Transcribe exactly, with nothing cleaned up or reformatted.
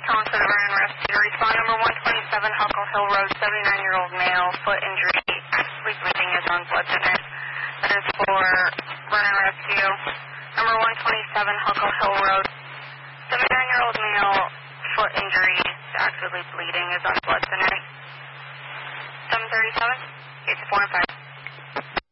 Calling for the Vernon Rescue to respond. Number one twenty-seven Huckle Hill Road, seventy-nine-year-old male, foot injury, actively bleeding, is on blood thinner. That is for Vernon Rescue. Number one twenty-seven Huckle Hill Road, seventy-nine-year-old male, foot injury, actively bleeding, is on blood thinner. seven thirty-seven, case four and five.